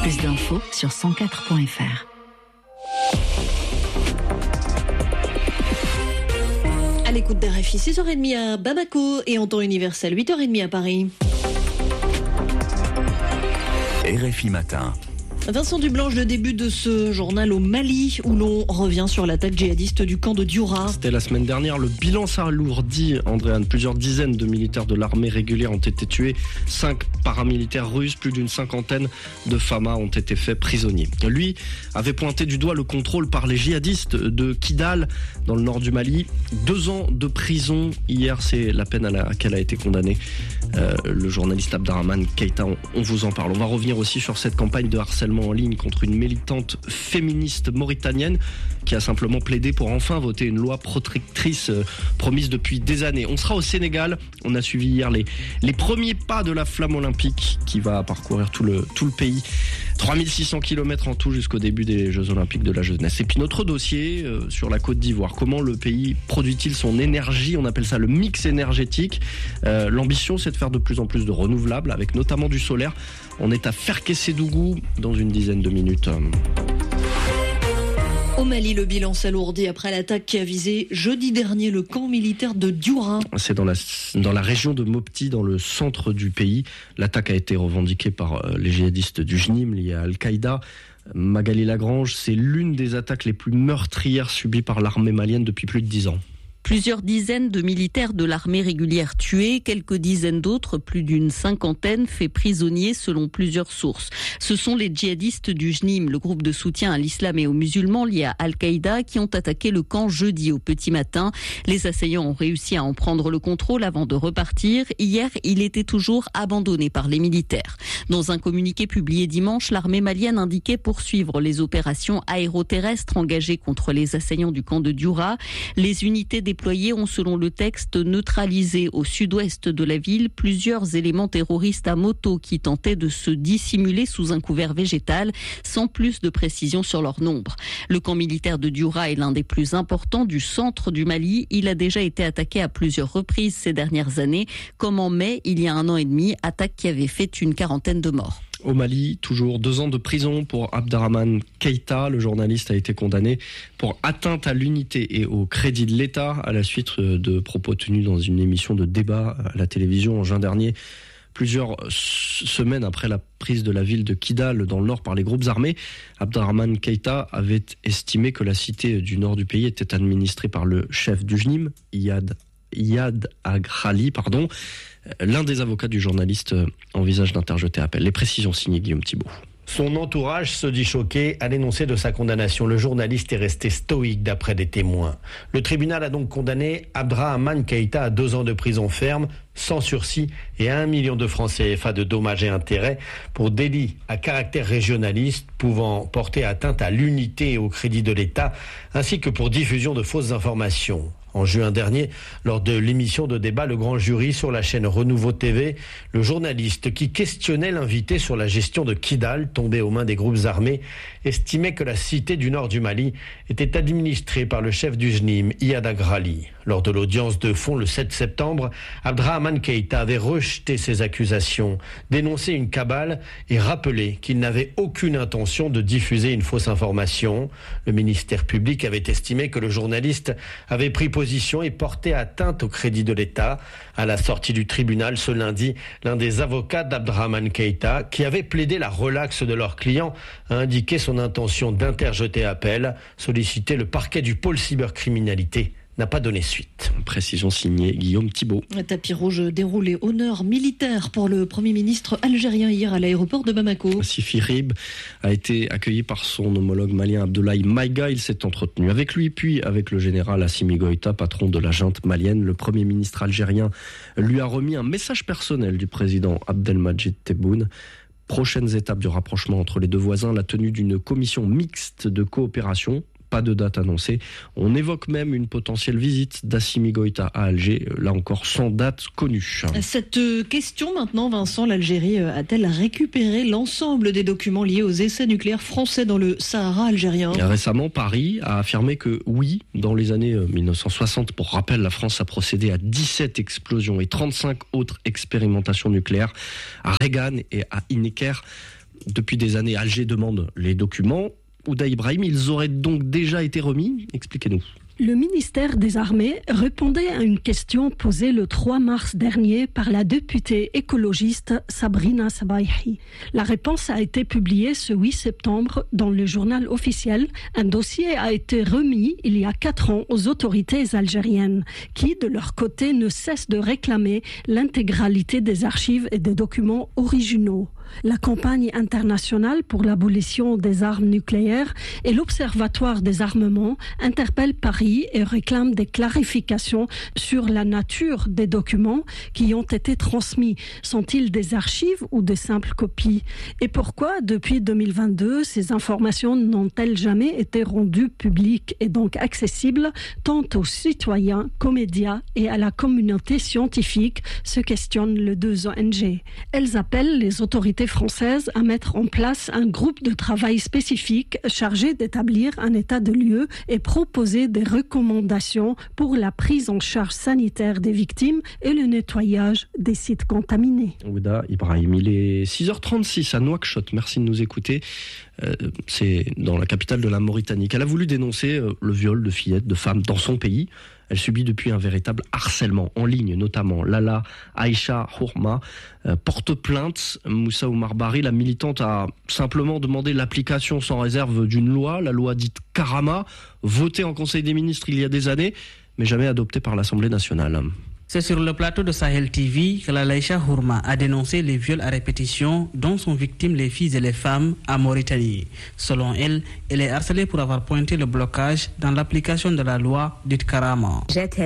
Plus d'infos sur 104.fr. À l'écoute d'RFI, 6h30 à Bamako et en temps universel, 8h30 à Paris. RFI Matin. Vincent Dublanche, le début de ce journal au Mali, où l'on revient sur l'attaque djihadiste du camp de Dioura. C'était la semaine dernière. Le bilan s'alourdit, Andréane. Plusieurs dizaines de militaires de l'armée régulière ont été tués. 5 paramilitaires russes, plus d'une cinquantaine de FAMA ont été faits prisonniers. Lui avait pointé du doigt le contrôle par les djihadistes de Kidal, dans le nord du Mali. 2 ans de prison. Hier, c'est la peine à laquelle a été condamné le journaliste Abderrahmane Keïta. On vous en parle. On va revenir aussi sur cette campagne de harcèlement en ligne contre une militante féministe mauritanienne qui a simplement plaidé pour enfin voter une loi protectrice promise depuis des années. On sera au Sénégal. On a suivi hier les premiers pas de la flamme olympique qui va parcourir tout le pays. 3600 km en tout jusqu'au début des Jeux Olympiques de la jeunesse. Et puis notre dossier sur la Côte d'Ivoire. Comment le pays produit-il son énergie ? On appelle ça le mix énergétique. L'ambition, c'est de faire de plus en plus de renouvelables, avec notamment du solaire. On est à Ferkessédougou dans une dizaine de minutes. Au Mali, le bilan s'alourdit après l'attaque qui a visé jeudi dernier le camp militaire de Dioura. C'est dans la région de Mopti, dans le centre du pays. L'attaque a été revendiquée par les djihadistes du JNIM liés à Al-Qaïda. Magali Lagrange, c'est l'une des attaques les plus meurtrières subies par l'armée malienne depuis plus de 10 ans. Plusieurs dizaines de militaires de l'armée régulière tués, quelques dizaines d'autres, plus d'une cinquantaine, faits prisonniers selon plusieurs sources. Ce sont les djihadistes du JNIM, le groupe de soutien à l'islam et aux musulmans liés à Al-Qaïda, qui ont attaqué le camp jeudi au petit matin. Les assaillants ont réussi à en prendre le contrôle avant de repartir. Hier, il était toujours abandonné par les militaires. Dans un communiqué publié dimanche, l'armée malienne indiquait poursuivre les opérations aéroterrestres engagées contre les assaillants du camp de Dioura. Les unités déployés ont, selon le texte, neutralisé au sud-ouest de la ville plusieurs éléments terroristes à moto qui tentaient de se dissimuler sous un couvert végétal, sans plus de précision sur leur nombre. Le camp militaire de Dioura est l'un des plus importants du centre du Mali. Il a déjà été attaqué à plusieurs reprises ces dernières années, comme en mai, il y a 1 an et demi, attaque qui avait fait une quarantaine de morts. Au Mali, toujours 2 ans de prison pour Abderrahmane Keïta. Le journaliste a été condamné pour atteinte à l'unité et au crédit de l'État à la suite de propos tenus dans une émission de débat à la télévision en juin dernier. Plusieurs semaines après la prise de la ville de Kidal dans le nord par les groupes armés, Abderrahmane Keïta avait estimé que la cité du nord du pays était administrée par le chef du JNIM, Iyad Agrali, L'un des avocats du journaliste envisage d'interjeter appel. Les précisions signées Guillaume Thibault. Son entourage se dit choqué à l'énoncé de sa condamnation. Le journaliste est resté stoïque d'après des témoins. Le tribunal a donc condamné Abderrahmane Keïta à 2 ans de prison ferme, sans sursis et à 1 million de francs CFA de dommages et intérêts pour délit à caractère régionaliste pouvant porter atteinte à l'unité et au crédit de l'État, ainsi que pour diffusion de fausses informations. En juin dernier, lors de l'émission de débat Le Grand Jury sur la chaîne Renouveau TV, le journaliste qui questionnait l'invité sur la gestion de Kidal, tombé aux mains des groupes armés, estimait que la cité du nord du Mali était administrée par le chef du JNIM, Iyad Agrali. Lors de l'audience de fond le 7 septembre, Abderrahmane Keïta avait rejeté ces accusations, dénoncé une cabale et rappelé qu'il n'avait aucune intention de diffuser une fausse information. Le ministère public avait estimé que le journaliste avait pris position et porté atteinte au crédit de l'État. À la sortie du tribunal ce lundi, l'un des avocats d'Abderrahmane Keïta, qui avait plaidé la relaxe de leur client, a indiqué son intention d'interjeter appel, solliciter le parquet du pôle cybercriminalité n'a pas donné suite. Précision signée Guillaume Thibault. Un tapis rouge déroulé, honneur militaire pour le Premier ministre algérien hier à l'aéroport de Bamako. Sifi Rib a été accueilli par son homologue malien Abdoulaye Maïga. Il s'est entretenu avec lui, puis avec le général Assimi Goïta, patron de la junte malienne. Le Premier ministre algérien lui a remis un message personnel du président Abdelmadjid Tebboune. Prochaines étapes du rapprochement entre les deux voisins, la tenue d'une commission mixte de coopération. Pas de date annoncée. On évoque même une potentielle visite d'Assimi Goïta à Alger, là encore sans date connue. Cette question maintenant, Vincent, l'Algérie a-t-elle récupéré l'ensemble des documents liés aux essais nucléaires français dans le Sahara algérien ? Récemment, Paris a affirmé que oui, dans les années 1960, pour rappel, la France a procédé à 17 explosions et 35 autres expérimentations nucléaires à Regan et à Inneker. Depuis des années, Alger demande les documents. Ouda Ibrahim, ils auraient donc déjà été remis? Expliquez-nous. Le ministère des Armées répondait à une question posée le 3 mars dernier par la députée écologiste Sabrina Sabaihi. La réponse a été publiée ce 8 septembre dans le journal officiel. Un dossier a été remis il y a 4 ans aux autorités algériennes qui, de leur côté, ne cessent de réclamer l'intégralité des archives et des documents originaux. La campagne internationale pour l'abolition des armes nucléaires et l'Observatoire des armements interpellent Paris et réclament des clarifications sur la nature des documents qui ont été transmis. Sont-ils des archives ou de simples copies? Et pourquoi, depuis 2022, ces informations n'ont-elles jamais été rendues publiques et donc accessibles tant aux citoyens qu'aux médias et à la communauté scientifique, se questionnent les 2 ONG. Elles appellent les autorités françaises à mettre en place un groupe de travail spécifique chargé d'établir un état de lieu et proposer des recommandations pour la prise en charge sanitaire des victimes et le nettoyage des sites contaminés. Ouda Ibrahim, il est 6h36 à Nouakchott. Merci de nous écouter. C'est dans la capitale de la Mauritanie qu'elle a voulu dénoncer le viol de fillettes, de femmes dans son pays. Elle subit depuis un véritable harcèlement en ligne, notamment. Lala Aïcha Hourma porte plainte. Moussa Oumar Bari, la militante, a simplement demandé l'application sans réserve d'une loi, la loi dite Karama, votée en Conseil des ministres il y a des années, mais jamais adoptée par l'Assemblée nationale. C'est sur le plateau de Sahel TV que la Aïcha Hourma a dénoncé les viols à répétition dont sont victimes les filles et les femmes à Mauritanie. Selon elle, elle est harcelée pour avoir pointé le blocage dans l'application de la loi dite Karama.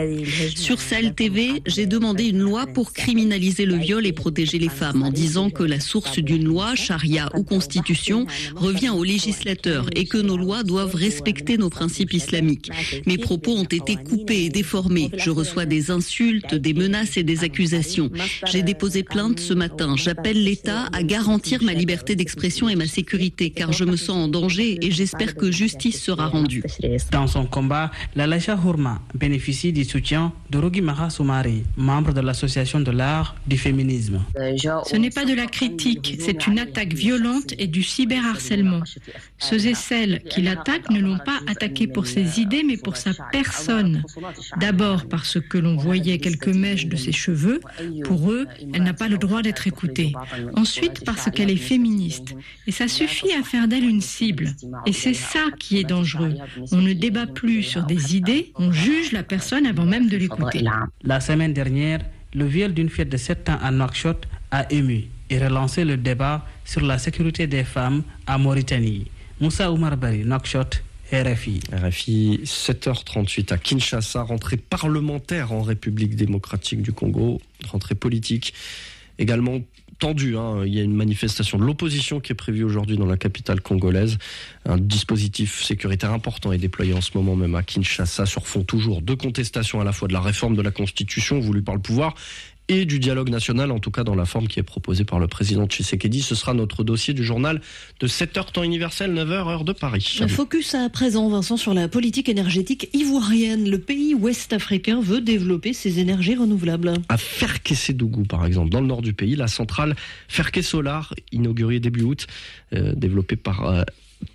Sur Sahel TV, j'ai demandé une loi pour criminaliser le viol et protéger les femmes en disant que la source d'une loi, charia ou constitution, revient aux législateurs et que nos lois doivent respecter nos principes islamiques. Mes propos ont été coupés et déformés. Je reçois des insultes, des menaces et des accusations. J'ai déposé plainte ce matin. J'appelle l'État à garantir ma liberté d'expression et ma sécurité, car je me sens en danger et j'espère que justice sera rendue. Dans son combat, la Aïcha Hourma bénéficie du soutien de Rogi Maha Soumari, membre de l'Association de l'art du féminisme. Ce n'est pas de la critique, c'est une attaque violente et du cyberharcèlement. Ceux et celles qui l'attaquent ne l'ont pas attaqué pour ses idées, mais pour sa personne. D'abord parce que l'on voyait quelques mèches de ses cheveux. Pour eux, elle n'a pas le droit d'être écoutée. Ensuite, parce qu'elle est féministe. Et ça suffit à faire d'elle une cible. Et c'est ça qui est dangereux. On ne débat plus sur des idées, on juge la personne avant même de l'écouter. La semaine dernière, le viol d'une fillette de 7 ans à Nouakchott a ému et relancé le débat sur la sécurité des femmes à Mauritanie. Moussa Oumar Bari, Nouakchott, RFI. RFI, 7h38 à Kinshasa, rentrée parlementaire en République démocratique du Congo, rentrée politique également tendue. Il y a une manifestation de l'opposition qui est prévue aujourd'hui dans la capitale congolaise. Un dispositif sécuritaire important est déployé en ce moment même à Kinshasa sur fond toujours de contestation à la fois de la réforme de la Constitution voulue par le pouvoir et du dialogue national, en tout cas dans la forme qui est proposée par le président Tshisekedi. Ce sera notre dossier du journal de 7h temps universel, 9h heure de Paris. Focus à présent, Vincent, sur la politique énergétique ivoirienne. Le pays ouest-africain veut développer ses énergies renouvelables. À Ferkessédougou, par exemple, dans le nord du pays, la centrale Ferke Solar, inaugurée début août, développée par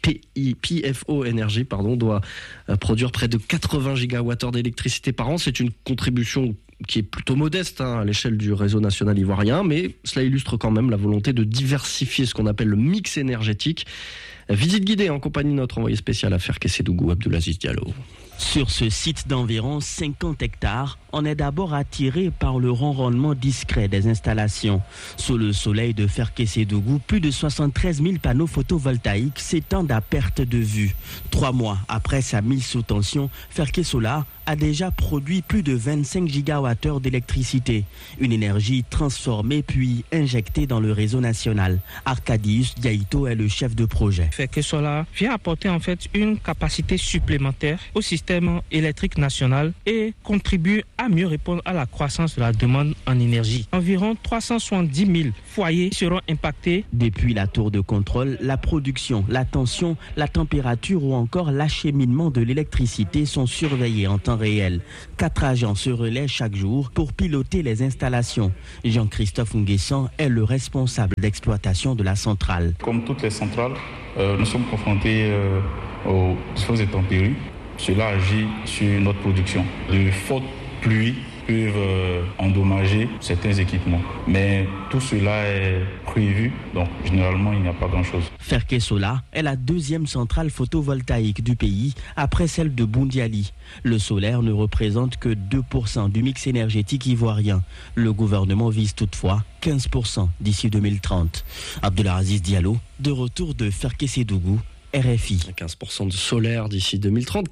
PFO Énergie, doit produire près de 80 gigawattheures d'électricité par an. C'est une contribution qui est plutôt modeste à l'échelle du réseau national ivoirien, mais cela illustre quand même la volonté de diversifier ce qu'on appelle le mix énergétique. Visite guidée en compagnie de notre envoyé spécial à Ferkessédougou, Abdoulaziz Diallo. Sur ce site d'environ 50 hectares, on est d'abord attiré par le ronronnement discret des installations. Sous le soleil de Ferkessédougou, plus de 73 000 panneaux photovoltaïques s'étendent à perte de vue. 3 mois après sa mise sous tension, Ferke Solar a déjà produit plus de 25 gigawattheures d'électricité. Une énergie transformée puis injectée dans le réseau national. Arcadius Diaito est le chef de projet. Ferke Solar vient apporter en fait une capacité supplémentaire au système système électrique national et contribue à mieux répondre à la croissance de la demande en énergie. Environ 370 000 foyers seront impactés. Depuis la tour de contrôle, la production, la tension, la température ou encore l'acheminement de l'électricité sont surveillés en temps réel. 4 agents se relaient chaque jour pour piloter les installations. Jean-Christophe Nguessan est le responsable d'exploitation de la centrale. Comme toutes les centrales, nous sommes confrontés aux fortes intempéries. Cela agit sur notre production. De fortes pluies peuvent endommager certains équipements. Mais tout cela est prévu, donc généralement il n'y a pas grand-chose. Ferkesola est la deuxième centrale photovoltaïque du pays après celle de Boundiali. Le solaire ne représente que 2% du mix énergétique ivoirien. Le gouvernement vise toutefois 15% d'ici 2030. Abdelaziz Diallo, de retour de Ferkessédougou, RFI. 15% de solaire d'ici 2030,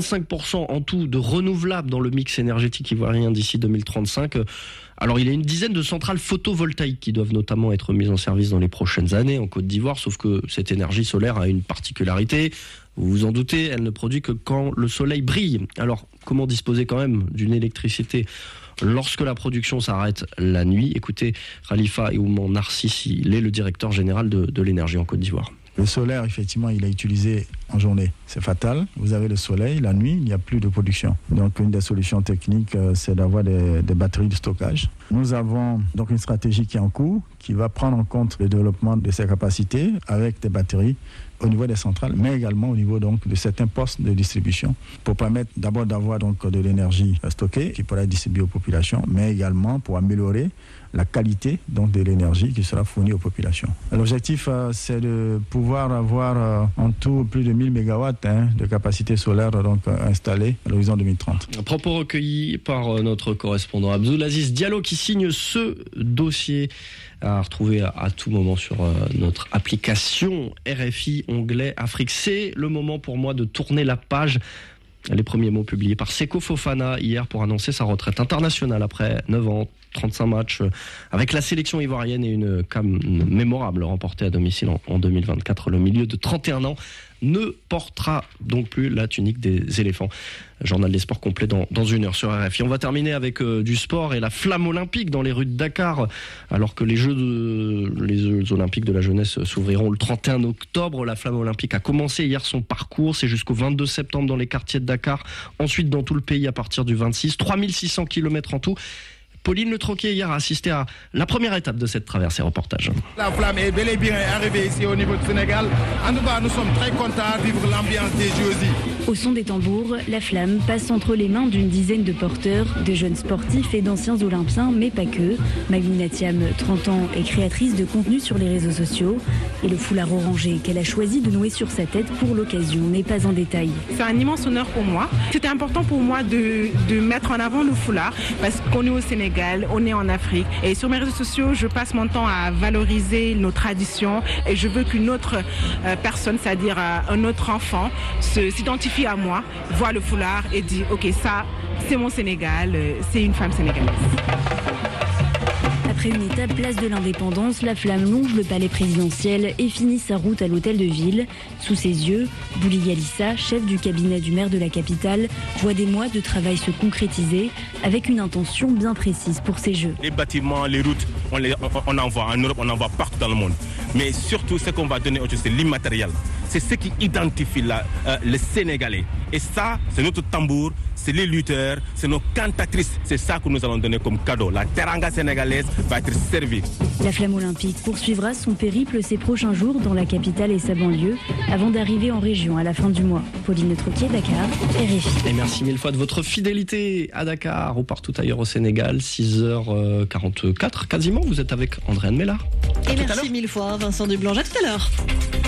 45% en tout de renouvelables dans le mix énergétique ivoirien d'ici 2035. Alors il y a une dizaine de centrales photovoltaïques qui doivent notamment être mises en service dans les prochaines années en Côte d'Ivoire, sauf que cette énergie solaire a une particularité. Vous vous en doutez, elle ne produit que quand le soleil brille. Alors comment disposer quand même d'une électricité lorsque la production s'arrête la nuit? Écoutez, Khalifa Eouman Narcissi, il est le directeur général de l'énergie en Côte d'Ivoire. Le solaire, effectivement, il est utilisé en journée. C'est fatal. Vous avez le soleil, la nuit, il n'y a plus de production. Donc, une des solutions techniques, c'est d'avoir des batteries de stockage. Nous avons donc une stratégie qui est en cours, qui va prendre en compte le développement de ces capacités avec des batteries au niveau des centrales, mais également au niveau donc de certains postes de distribution, pour permettre d'abord d'avoir donc de l'énergie stockée qui pourra être distribuée aux populations, mais également pour améliorer la qualité donc de l'énergie qui sera fournie aux populations. L'objectif, c'est de pouvoir avoir en tout plus de 1000 MW de capacité solaire donc installée à l'horizon 2030. Propos recueillis par notre correspondant Abdelaziz Diallo qui signe ce dossier à retrouver à tout moment sur notre application RFI, onglet Afrique. C'est le moment pour moi de tourner la page. Les premiers mots publiés par Seko Fofana hier pour annoncer sa retraite internationale après 9 ans, 35 matchs avec la sélection ivoirienne et une CAN mémorable remportée à domicile en 2024. Le milieu de 31 ans ne portera donc plus la tunique des éléphants. Journal des sports complet dans une heure sur RFI. On va terminer avec du sport et la flamme olympique dans les rues de Dakar. Alors que les Jeux olympiques de la jeunesse s'ouvriront le 31 octobre, la flamme olympique a commencé hier son parcours. C'est jusqu'au 22 septembre dans les quartiers de Dakar. Ensuite dans tout le pays à partir du 26. 3600 km en tout. Pauline Le Troquier hier a assisté à la première étape de cette traversée. Reportage. La flamme est bel et bien arrivée ici au niveau du Sénégal. En tout cas, nous sommes très contents de vivre l'ambiance des Jeux. Au son des tambours, la flamme passe entre les mains d'une dizaine de porteurs, de jeunes sportifs et d'anciens olympiens, mais pas que. Maïmouna Thiam, 30 ans, est créatrice de contenu sur les réseaux sociaux. Et le foulard orangé qu'elle a choisi de nouer sur sa tête pour l'occasion n'est pas en détail. C'est un immense honneur pour moi. C'était important pour moi de mettre en avant le foulard parce qu'on est au Sénégal, on est en Afrique. Et sur mes réseaux sociaux, je passe mon temps à valoriser nos traditions et je veux qu'une autre personne, c'est-à-dire un autre enfant, s'identifie à moi, voit le foulard et dit « Ok, ça, c'est mon Sénégal, c'est une femme sénégalaise ». Après une étape place de l'Indépendance, la flamme longe le palais présidentiel et finit sa route à l'hôtel de ville. Sous ses yeux, Bouli Yalissa, chef du cabinet du maire de la capitale, voit des mois de travail se concrétiser avec une intention bien précise pour ces Jeux. Les bâtiments, les routes, on en voit en Europe, on en voit partout dans le monde. Mais surtout, ce qu'on va donner aujourd'hui, c'est l'immatériel. C'est ce qui identifie les Sénégalais. Et ça, c'est notre tambour, c'est les lutteurs, c'est nos cantatrices. C'est ça que nous allons donner comme cadeau. La teranga sénégalaise va être servie. La flamme olympique poursuivra son périple ces prochains jours dans la capitale et sa banlieue, avant d'arriver en région à la fin du mois. Pauline Le Troquier, Dakar, RFI. Et merci mille fois de votre fidélité à Dakar ou partout ailleurs au Sénégal. 6h44 quasiment, vous êtes avec Andréane Mella. Et merci mille fois Vincent Dublange, à tout à l'heure.